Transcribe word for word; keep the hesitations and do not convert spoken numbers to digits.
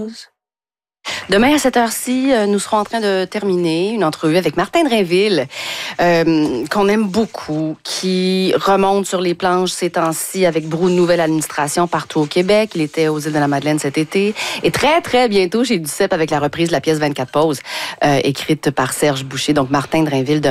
pause. Demain à cette heure-ci, nous serons en train de terminer une entrevue avec Martin Drainville, euh, qu'on aime beaucoup, qui remonte sur les planches ces temps-ci avec beaucoup de nouvelles administrations partout au Québec. Il était aux Îles de la Madeleine cet été. Et très, très bientôt chez Duceppe avec la reprise de la pièce vingt-quatre pauses, euh, écrite par Serge Boucher. Donc, Martin Drainville